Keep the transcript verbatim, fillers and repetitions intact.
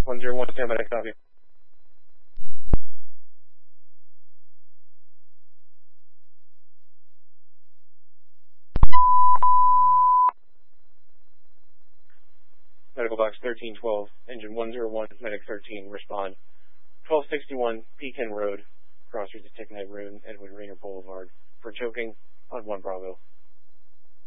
one zero one, stand by, next copy. Medical box thirteen twelve, engine one zero one, medic thirteen, respond. twelve sixty-one, Pekin Road, cross street to Ticknight Road, Edwin Rainer Boulevard, for choking on one Bravo.